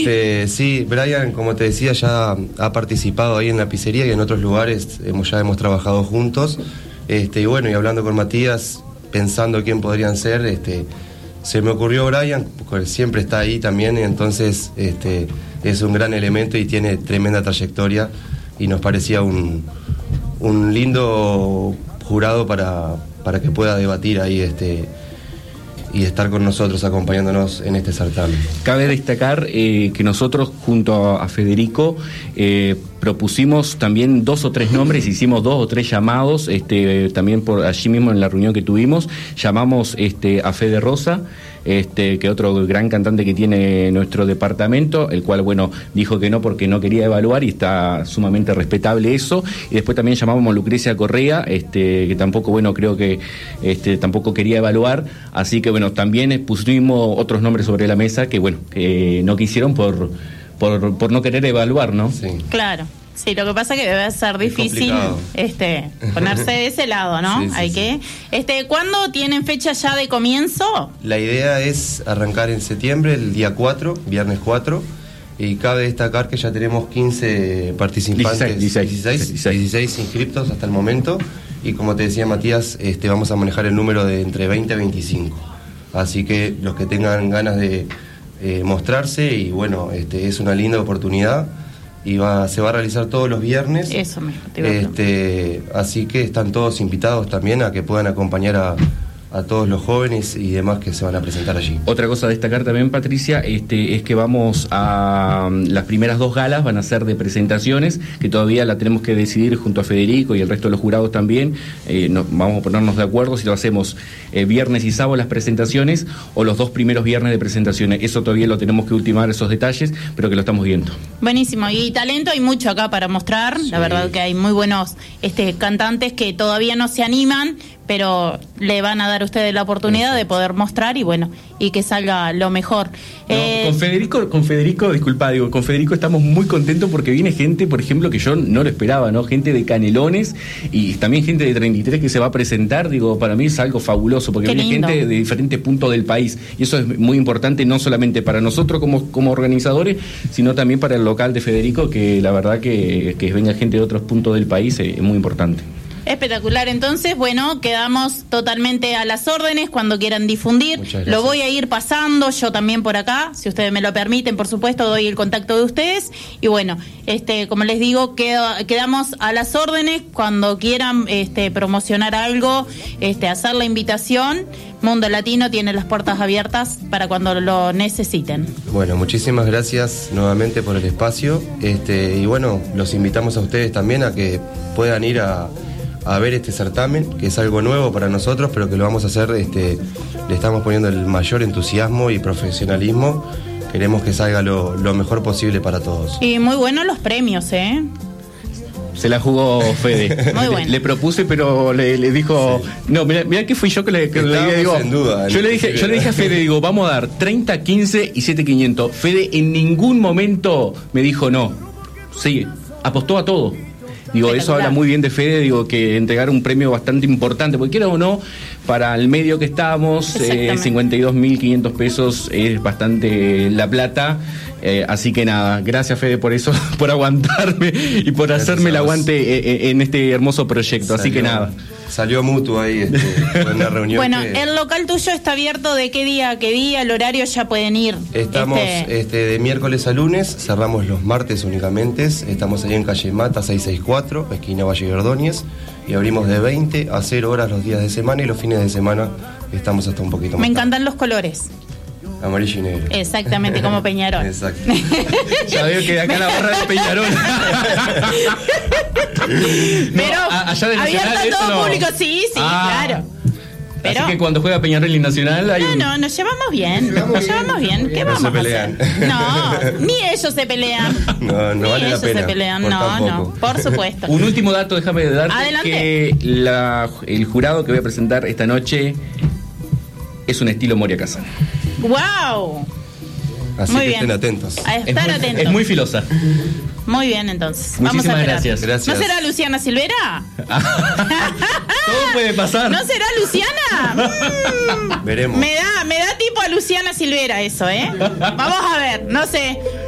Sí, Brian, como te decía, ya ha participado ahí en la pizzería y en otros lugares ya hemos trabajado juntos. Y bueno, y hablando con Matías, pensando quién podrían ser, se me ocurrió Brian, porque siempre está ahí también, y entonces es un gran elemento y tiene tremenda trayectoria, y nos parecía un lindo jurado para que pueda debatir ahí y estar con nosotros acompañándonos en este certamen. Cabe destacar que nosotros junto a Federico propusimos también 2 o 3 nombres, hicimos 2 o 3 llamados, también por allí mismo en la reunión que tuvimos, llamamos a Fede Rosa, que otro gran cantante que tiene nuestro departamento, el cual, bueno, dijo que no porque no quería evaluar, y está sumamente respetable eso. Y después también llamamos a Lucrecia Correa, que tampoco, bueno, creo que tampoco quería evaluar, así que, bueno, también pusimos otros nombres sobre la mesa que, bueno, que no quisieron por no querer evaluar, ¿no? Sí. Claro. Sí, lo que pasa es que debe ser difícil ponerse de ese lado, ¿no? Sí, Hay que. ¿Cuándo tienen fecha ya de comienzo? La idea es arrancar en septiembre, el día 4, viernes 4, y cabe destacar que ya tenemos 15 participantes, 16 inscriptos hasta el momento, y como te decía Matías, vamos a manejar el número de entre 20 a 25. Así que los que tengan ganas de mostrarse, y bueno, es una linda oportunidad. Y se va a realizar todos los viernes. Eso mismo. Así que están todos invitados también a que puedan acompañar a todos los jóvenes y demás que se van a presentar allí. Otra cosa a destacar también, Patricia, es que vamos a las primeras 2 galas van a ser de presentaciones, que todavía la tenemos que decidir junto a Federico y el resto de los jurados también. Vamos a ponernos de acuerdo si lo hacemos viernes y sábado las presentaciones, o los 2 primeros viernes de presentaciones. Eso todavía lo tenemos que ultimar, esos detalles, pero que lo estamos viendo. Buenísimo, y talento hay mucho acá para mostrar. Sí. La verdad que hay muy buenos cantantes que todavía no se animan, pero le van a dar a ustedes la oportunidad de poder mostrar, y bueno, y que salga lo mejor. Con Federico, disculpa, con Federico estamos muy contentos porque viene gente, por ejemplo, que yo no lo esperaba, ¿no? Gente de Canelones y también gente de 33 que se va a presentar. Para mí es algo fabuloso, porque viene gente de diferentes puntos del país, y eso es muy importante, no solamente para nosotros como organizadores, sino también para el local de Federico, que la verdad que venga gente de otros puntos del país es muy importante. Espectacular, entonces, bueno, quedamos totalmente a las órdenes cuando quieran difundir. Lo voy a ir pasando yo también por acá, si ustedes me lo permiten, por supuesto, doy el contacto de ustedes. Y bueno, como les digo, quedamos a las órdenes cuando quieran promocionar algo, hacer la invitación. Mundo Latino tiene las puertas abiertas para cuando lo necesiten. Bueno, muchísimas gracias nuevamente por el espacio, y bueno, los invitamos a ustedes también a que puedan ir a ver este certamen, que es algo nuevo para nosotros, pero que lo vamos a hacer, le estamos poniendo el mayor entusiasmo y profesionalismo. Queremos que salga lo mejor posible para todos. Y muy buenos los premios, ¿eh? Se la jugó Fede. Muy bueno. Le propuse, pero le dijo... Sí. No, mirá que fui yo que le digo... En duda, yo le dije a Fede, vamos a dar 30, 15 y 7.500. Fede en ningún momento me dijo no. Sí, apostó a todo. Eso habla muy bien de Fede, que entregar un premio bastante importante, porque quiera o no, para el medio que estamos, 52.500 pesos es bastante la plata. Así que nada, gracias Fede por eso, por aguantarme y por hacerme el aguante en este hermoso proyecto. Así que nada. Salió mutuo ahí en la reunión. Bueno, el local tuyo está abierto ¿de qué día a qué día? El horario ya pueden ir. Estamos de miércoles a lunes, cerramos los martes únicamente. Estamos ahí en calle Mata 664, esquina Valle de Ordóñez, y abrimos de 20 a 0 horas los días de semana, y los fines de semana estamos hasta un poquito más. Me encantan los colores. Amarillo y negro. Exactamente, como Peñarol. Exacto. Ya veo que acá la barra de Peñarol. Pero allá de Nacional, abierto a todo público, sí, claro. Pero, así que cuando juega Peñarol y Nacional hay nos llevamos bien. Nos llevamos bien. ¿Qué vamos a hacer? No, ni ellos se pelean. No ni vale ellos la pena. Se pelean. No, por supuesto. Un último dato, déjame darte. Adelante. Que el jurado que voy a presentar esta noche es un estilo Moria Kazan. ¡Wow! Así muy que bien. Estén atentos. A estar atentos. Es muy filosa. Muy bien, entonces. Muchísimas vamos a gracias. Gracias. ¿No será Luciana Silvera? Todo puede pasar. ¿No será Luciana? Veremos. Me da tipo a Luciana Silvera eso, ¿eh? Vamos a ver, no sé.